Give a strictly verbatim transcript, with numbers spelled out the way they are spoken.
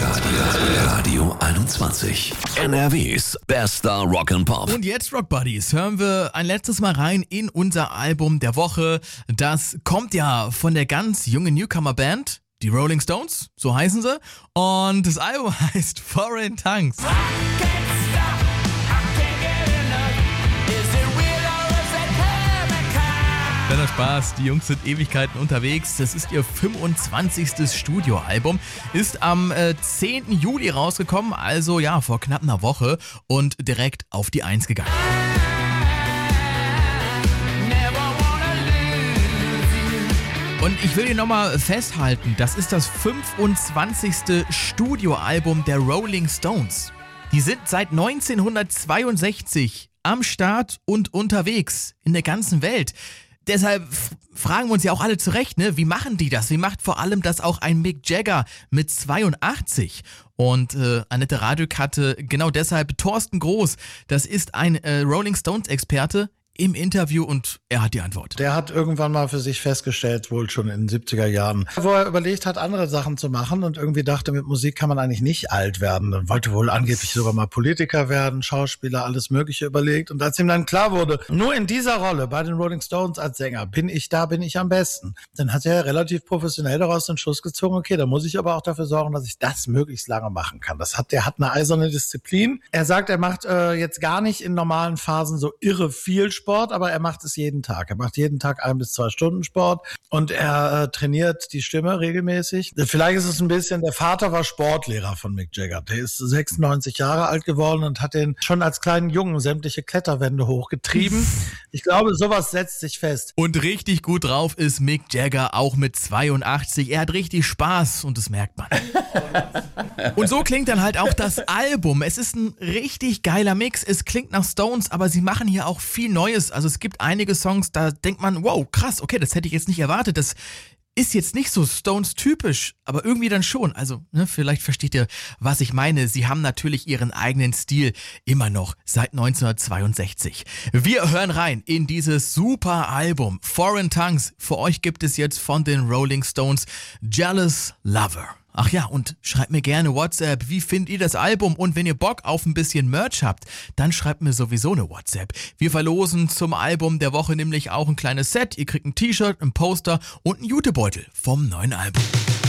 Radio, Radio einundzwanzig. N R Ws bester Rock'n'Pop. Und jetzt, Rock Buddies, hören wir ein letztes Mal rein in unser Album der Woche. Das kommt ja von der ganz jungen Newcomer-Band, die Rolling Stones, so heißen sie. Und das Album heißt Foreign Tongues. Kleiner Spaß, die Jungs sind Ewigkeiten unterwegs. Das ist ihr fünfundzwanzigstes Studioalbum. Ist am äh, zehnten Juli rausgekommen, also ja, vor knapp einer Woche und direkt auf die Eins gegangen. Und ich will hier nochmal festhalten, das ist das fünfundzwanzigste Studioalbum der Rolling Stones. Die sind seit neunzehnhundertzweiundsechzig am Start und unterwegs in der ganzen Welt. Deshalb fragen wir uns ja auch alle zurecht, ne? Wie machen die das? Wie macht vor allem das auch ein Mick Jagger mit zweiundachtzig? Und äh, Annette Radik hatte genau deshalb Thorsten Groß, das ist ein äh, Rolling Stones-Experte, im Interview und er hat die Antwort. Der hat irgendwann mal für sich festgestellt, wohl schon in den siebziger Jahren, wo er überlegt hat, andere Sachen zu machen und irgendwie dachte, mit Musik kann man eigentlich nicht alt werden. Und wollte wohl angeblich sogar mal Politiker werden, Schauspieler, alles Mögliche überlegt. Und als ihm dann klar wurde, nur in dieser Rolle bei den Rolling Stones als Sänger bin ich da, bin ich am besten, dann hat er relativ professionell daraus den Schluss gezogen, okay, da muss ich aber auch dafür sorgen, dass ich das möglichst lange machen kann. Das hat, der hat eine eiserne Disziplin. Er sagt, er macht äh, jetzt gar nicht in normalen Phasen so irre viel Sport. Sport, aber er macht es jeden Tag. Er macht jeden Tag ein bis zwei Stunden Sport und er äh, trainiert die Stimme regelmäßig. Vielleicht ist es ein bisschen, der Vater war Sportlehrer von Mick Jagger. Der ist sechsundneunzig Jahre alt geworden und hat den schon als kleinen Jungen sämtliche Kletterwände hochgetrieben. Ich glaube, sowas setzt sich fest. Und richtig gut drauf ist Mick Jagger auch mit zweiundachtzig. Er hat richtig Spaß und das merkt man. Und so klingt dann halt auch das Album. Es ist ein richtig geiler Mix. Es klingt nach Stones, aber sie machen hier auch viel Neues. Also es gibt einige Songs, da denkt man, wow, krass, okay, das hätte ich jetzt nicht erwartet. Das ist jetzt nicht so Stones-typisch, aber irgendwie dann schon. Also, ne, vielleicht versteht ihr, was ich meine. Sie haben natürlich ihren eigenen Stil immer noch seit neunzehnhundertzweiundsechzig. Wir hören rein in dieses super Album Foreign Tongues. Für euch gibt es jetzt von den Rolling Stones Jealous Lover. Ach ja, und schreibt mir gerne WhatsApp, wie findet ihr das Album? Und wenn ihr Bock auf ein bisschen Merch habt, dann schreibt mir sowieso eine WhatsApp. Wir verlosen zum Album der Woche nämlich auch ein kleines Set. Ihr kriegt ein T-Shirt, ein Poster und einen Jutebeutel vom neuen Album.